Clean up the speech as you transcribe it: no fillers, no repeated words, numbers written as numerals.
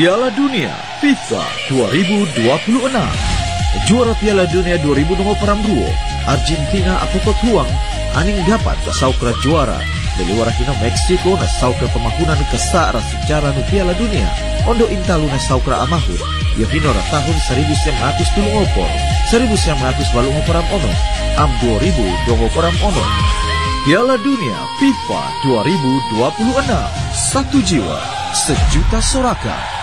Piala Dunia FIFA 2026. Juara Piala Dunia 2022 Argentina apokot huang aning dapat saukra juara dari warahina Meksiko na saukra pemahunan kesara secara nu Piala Dunia ondo intalu na saukra amahun ya hinora tahun 1930 1980 ono am 2020 ono. Piala Dunia FIFA 2026, satu jiwa, sejuta sorakan.